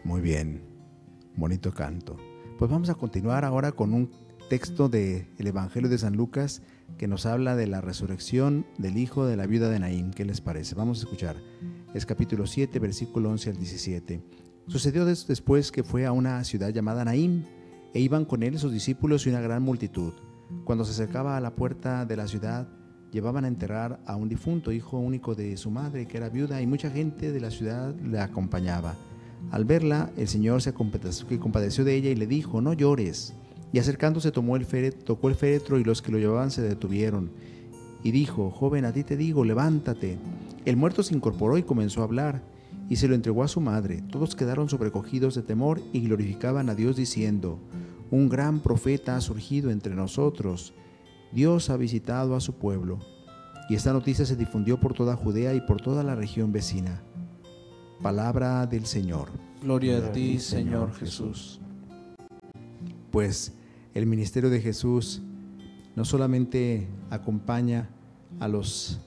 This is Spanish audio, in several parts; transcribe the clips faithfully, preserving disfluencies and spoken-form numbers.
Muy bien, bonito canto. Pues vamos a continuar ahora con un texto del Evangelio de San Lucas que nos habla de la resurrección del hijo de la viuda de Naín. ¿Qué les parece? Vamos a escuchar. Es capítulo siete, versículo once al diecisiete. Sucedió des- después que fue a una ciudad llamada Naín, e iban con él sus discípulos y una gran multitud. Cuando se acercaba a la puerta de la ciudad, llevaban a enterrar a un difunto, hijo único de su madre, que era viuda, y mucha gente de la ciudad la acompañaba. Al verla, el Señor se compadeció de ella y le dijo: no llores. Y acercándose tomó el féretro, tocó el féretro, y los que lo llevaban se detuvieron. Y dijo: joven, a ti te digo, levántate. El muerto se incorporó y comenzó a hablar, y se lo entregó a su madre. Todos quedaron sobrecogidos de temor y glorificaban a Dios diciendo: un gran profeta ha surgido entre nosotros. Dios ha visitado a su pueblo. Y esta noticia se difundió por toda Judea y por toda la región vecina. Palabra del Señor. Gloria a ti, Señor Jesús. Pues el ministerio de Jesús no solamente acompaña a los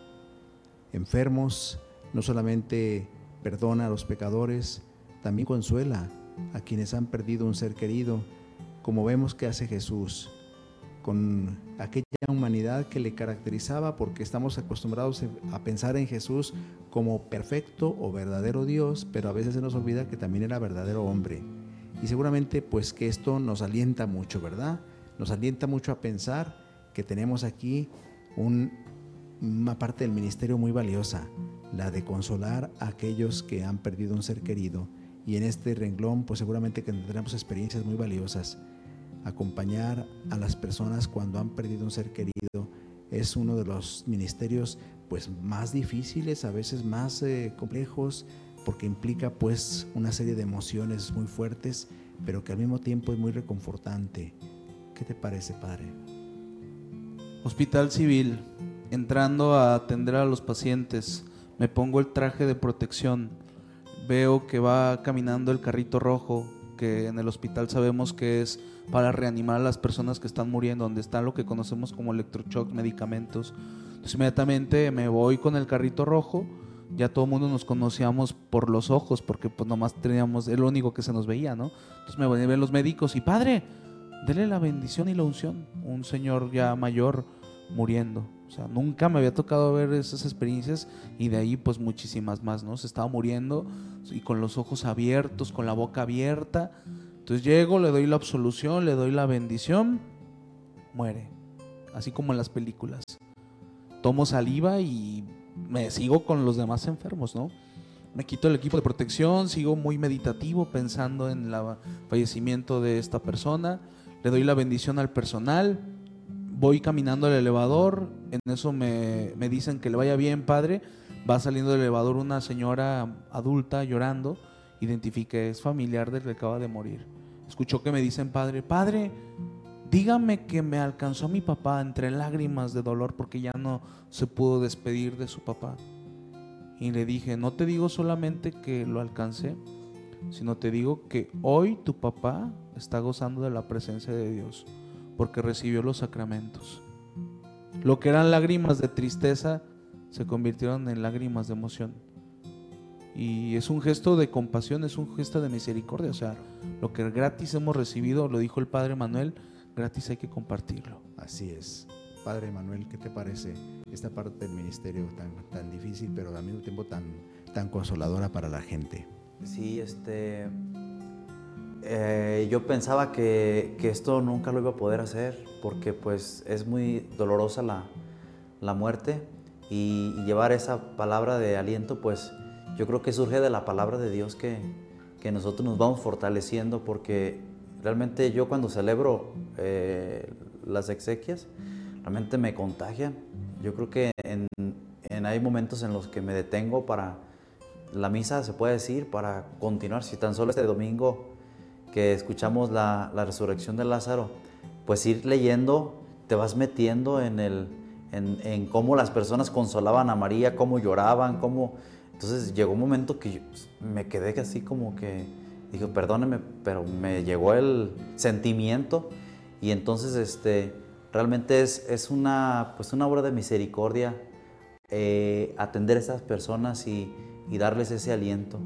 enfermos, no solamente perdona a los pecadores, también consuela a quienes han perdido un ser querido, como vemos que hace Jesús, con aquella humanidad que le caracterizaba, porque estamos acostumbrados a pensar en Jesús como perfecto o verdadero Dios, pero a veces se nos olvida que también era verdadero hombre. Y seguramente pues que esto nos alienta mucho, ¿verdad? Nos alienta mucho a pensar que tenemos aquí un, una parte del ministerio muy valiosa, la de consolar a aquellos que han perdido un ser querido. Y en este renglón pues seguramente que tendremos experiencias muy valiosas. Acompañar a las personas cuando han perdido un ser querido es uno de los ministerios pues más difíciles, a veces más eh, complejos, porque implica pues una serie de emociones muy fuertes, pero que al mismo tiempo es muy reconfortante. ¿Qué te parece, padre? Hospital Civil, entrando a atender a los pacientes, me pongo el traje de protección, veo que va caminando el carrito rojo, que en el hospital sabemos que es para reanimar a las personas que están muriendo, donde está lo que conocemos como electrochoc, medicamentos. Entonces inmediatamente me voy con el carrito rojo. Ya todo el mundo nos conocíamos por los ojos, porque pues nomás teníamos, es lo único que se nos veía, ¿no? Entonces me ven los médicos y: padre, dele la bendición y la unción. Un señor ya mayor muriendo. O sea, nunca me había tocado ver esas experiencias, y de ahí pues muchísimas más, ¿no? Se estaba muriendo y con los ojos abiertos, con la boca abierta. Entonces llego, le doy la absolución, le doy la bendición, muere. Así como en las películas. Tomo saliva y me sigo con los demás enfermos, ¿no? Me quito el equipo de protección, sigo muy meditativo pensando en el fallecimiento de esta persona. Le doy la bendición al personal. Voy caminando al elevador. En eso me, me dicen que le vaya bien, padre. Va saliendo del elevador una señora adulta llorando. Identifiqué, es familiar del que acaba de morir. Escuchó que me dicen: padre, padre, dígame que me alcanzó a mi papá, entre lágrimas de dolor porque ya no se pudo despedir de su papá. Y le dije: no te digo solamente que lo alcancé, sino te digo que hoy tu papá está gozando de la presencia de Dios, porque recibió los sacramentos. Lo que eran lágrimas de tristeza se convirtieron en lágrimas de emoción. Y es un gesto de compasión, es un gesto de misericordia. O sea, lo que gratis hemos recibido, lo dijo el padre Manuel, gratis hay que compartirlo. Así es. Padre Manuel, ¿qué te parece esta parte del ministerio tan, tan difícil, pero al mismo tiempo tan, tan consoladora para la gente? Sí, este, eh, yo pensaba que, que esto nunca lo iba a poder hacer, porque pues es muy dolorosa la, la muerte, y, y llevar esa palabra de aliento, pues yo creo que surge de la palabra de Dios, que, que nosotros nos vamos fortaleciendo, porque realmente yo cuando celebro eh, las exequias, realmente me contagian. Yo creo que en, en hay momentos en los que me detengo para la misa, se puede decir, para continuar. Si tan solo este domingo que escuchamos la, la resurrección de Lázaro, pues ir leyendo, te vas metiendo en, el, en, en cómo las personas consolaban a María, cómo lloraban, cómo... Entonces llegó un momento que yo me quedé así como que, dije, perdóneme, pero me llegó el sentimiento, y entonces este, realmente es, es una, pues una obra de misericordia, eh, atender a esas personas y, y darles ese aliento.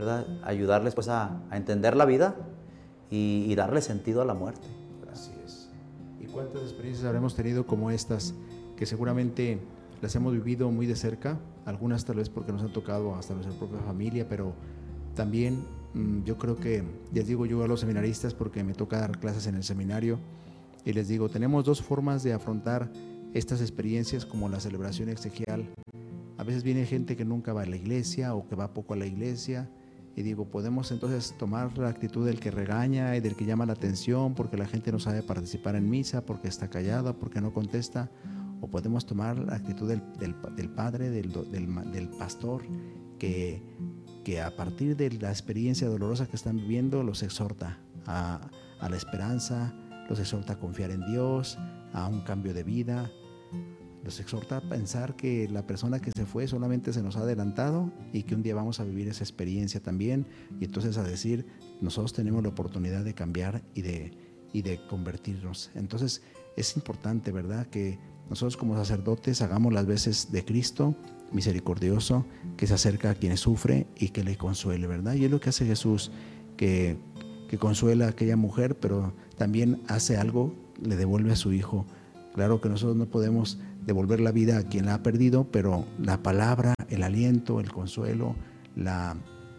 ¿verdad? Ayudarles pues a, a entender la vida y, y darle sentido a la muerte. Así es. ¿Y cuántas experiencias habremos tenido como estas que seguramente las hemos vivido muy de cerca? Algunas tal vez porque nos han tocado hasta nuestra propia familia, pero también mmm, yo creo que, les digo yo a los seminaristas porque me toca dar clases en el seminario y les digo, tenemos dos formas de afrontar estas experiencias como la celebración exequial. A veces viene gente que nunca va a la iglesia o que va poco a la iglesia y digo, podemos entonces tomar la actitud del que regaña y del que llama la atención porque la gente no sabe participar en misa, porque está callada, porque no contesta, o podemos tomar la actitud del, del, del padre, del, del, del pastor, que, que a partir de la experiencia dolorosa que están viviendo los exhorta a, a la esperanza, los exhorta a confiar en Dios, a un cambio de vida, los exhorta a pensar que la persona que se fue solamente se nos ha adelantado y que un día vamos a vivir esa experiencia también, y entonces a decir, nosotros tenemos la oportunidad de cambiar y de, y de convertirnos. Entonces es importante, ¿verdad?, que nosotros como sacerdotes hagamos las veces de Cristo misericordioso, que se acerca a quienes sufre y que le consuele, ¿verdad? Y es lo que hace Jesús, que, que consuela a aquella mujer, pero también hace algo, le devuelve a su hijo. Claro que nosotros no podemos devolver la vida a quien la ha perdido, pero la palabra, el aliento, el consuelo, la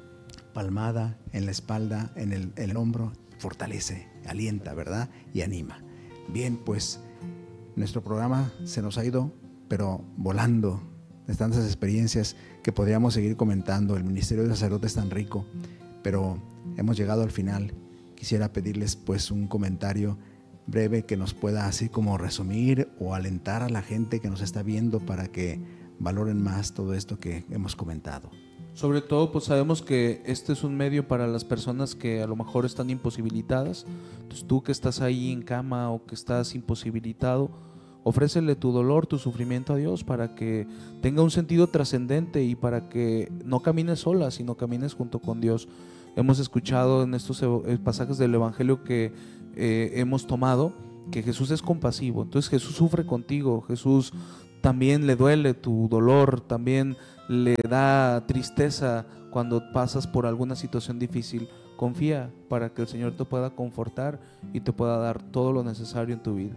palmada en la espalda, en el, en el hombro, fortalece, alienta, ¿verdad? Y anima. Bien, pues nuestro programa se nos ha ido, pero volando de tantas experiencias que podríamos seguir comentando. El ministerio de sacerdote es tan rico, pero hemos llegado al final. Quisiera pedirles pues un comentario breve que nos pueda así como resumir o alentar a la gente que nos está viendo para que valoren más todo esto que hemos comentado. Sobre todo, pues sabemos que este es un medio para las personas que a lo mejor están imposibilitadas. Entonces tú que estás ahí en cama o que estás imposibilitado, ofrécele tu dolor, tu sufrimiento a Dios para que tenga un sentido trascendente y para que no camines sola, sino camines junto con Dios. Hemos escuchado en estos pasajes del Evangelio que eh, hemos tomado que Jesús es compasivo. Entonces Jesús sufre contigo, Jesús también le duele tu dolor, también le da tristeza cuando pasas por alguna situación difícil. Confía para que el Señor te pueda confortar y te pueda dar todo lo necesario en tu vida.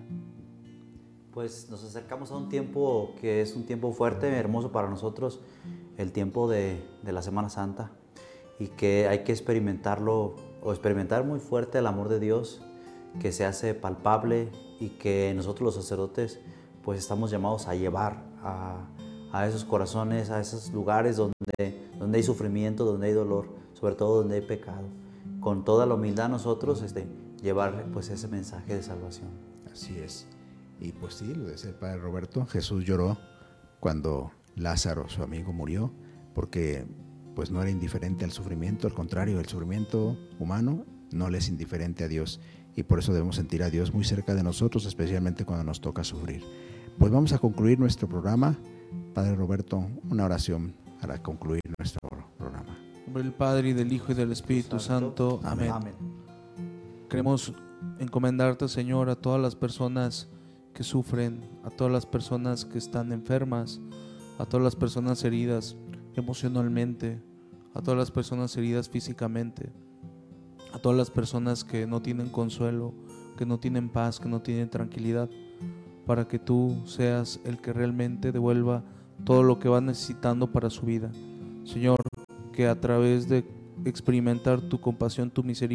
Pues nos acercamos a un tiempo que es un tiempo fuerte, hermoso para nosotros, el tiempo de, de la Semana Santa, y que hay que experimentarlo o experimentar muy fuerte el amor de Dios, que se hace palpable y que nosotros los sacerdotes pues estamos llamados a llevar a, a esos corazones, a esos lugares donde, donde hay sufrimiento, donde hay dolor, sobre todo donde hay pecado. Con toda la humildad nosotros este, llevar pues ese mensaje de salvación. Así es. Y pues sí, lo decía el padre Roberto, Jesús lloró cuando Lázaro, su amigo, murió, porque pues no era indiferente al sufrimiento, al contrario, el sufrimiento humano no le es indiferente a Dios, y por eso debemos sentir a Dios muy cerca de nosotros, especialmente cuando nos toca sufrir. Pues vamos a concluir nuestro programa. Padre Roberto, una oración para concluir nuestro programa. En nombre del Padre, y del Hijo, y del Espíritu Santo. Santo. Amén. Amén. Queremos encomendarte, Señor, a todas las personas que sufren, a todas las personas que están enfermas, a todas las personas heridas emocionalmente, a todas las personas heridas físicamente, a todas las personas que no tienen consuelo, que no tienen paz, que no tienen tranquilidad, para que tú seas el que realmente devuelva todo lo que van necesitando para su vida. Señor, que a través de experimentar tu compasión, tu misericordia,